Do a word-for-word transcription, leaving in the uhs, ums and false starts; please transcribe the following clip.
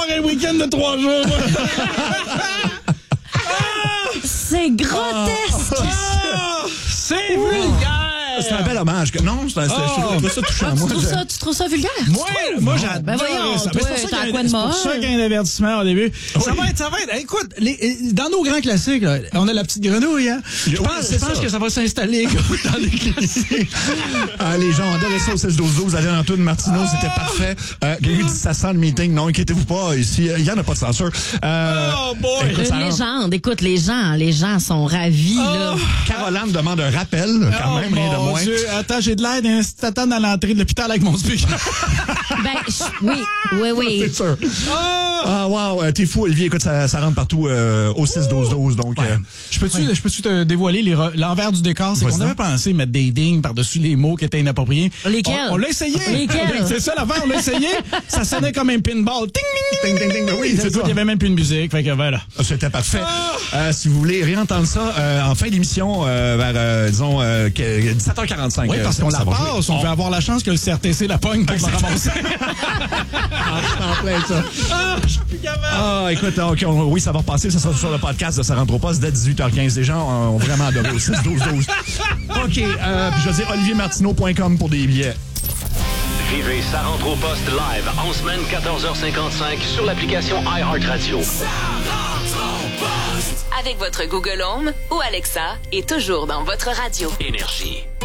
un week-end de trois jours. C'est grotesque. Ah, c'est vulgaire. C'est un bel hommage. Non, c'est un, oh. je trouve ça touchant. Ah, tu, moi, trouves je... ça, tu trouves ça vulgaire? Moi, moi j'adore ben voyons, ça. Toi, c'est pour ça t'as qu'il y a, quoi de c'est pour moche? ça qu'il y a un avertissement au début. Oui. Ça va être, ça va être. Écoute, les, dans nos grands classiques, là, on a la petite grenouille, hein. Je oui, pense, je pense que ça va s'installer comme dans les classiques. Ah, les gens adoraient ça au six douze douze. Alain Antoine Martineau, ah. c'était parfait. Euh, Lui dit ça sent le meeting. Non, inquiétez-vous pas. Ici, il n'y en a pas de censure. Euh, oh boy! Écoute, Une légende. Écoute, les gens, les gens sont ravis, oh. là. Caroline demande un rappel, quand oh, même, rien de moins. Dieu. Attends, j'ai de l'aide. Hein, si t'attends à l'entrée de l'hôpital avec mon speaker. Ben, oui, oui, oui. C'est sûr. Ah, ah wow, euh, t'es fou, Olivier. Écoute, ça, ça rentre partout euh, au six douze douze. Donc, ouais. euh, je peux-tu ouais. je peux-tu te dévoiler les re... l'envers du décor? C'est qu'on avait pensé mettre des dings par-dessus les mots qui étaient inappropriés. Lesquels? On, on l'a essayé. Lesquels? C'est ça l'affaire, on l'a essayé. Ça sonnait comme un pinball. Ting, ting, ting, ting, ting. Oui, c'est tout. Il n'y avait même plus de musique. Fait que voilà. C'était parfait. Ah. Euh, si vous voulez réentendre ça, euh, en fin d'émission, euh, vers, euh, disons, euh, dix-sept heures quarante-cinq. Oui, parce qu'on la passe. On veut avoir la chance que le C R T C la pogne pour me ramasser. En plein ça. Ah, je suis plus capable. Ah, écoute, okay, on, oui, ça va repasser. Ça sera sur le podcast de Ça rentre au poste dès dix-huit heures quinze. Les gens ont vraiment adoré au six douze douze. OK. Euh, puis je vais dire olivier martineau point com pour des billets. Vivez Ça rentre au poste live en semaine quatorze heures cinquante-cinq sur l'application iHeartRadio. Ça rentre au poste. Avec votre Google Home ou Alexa et toujours dans votre radio. Énergie.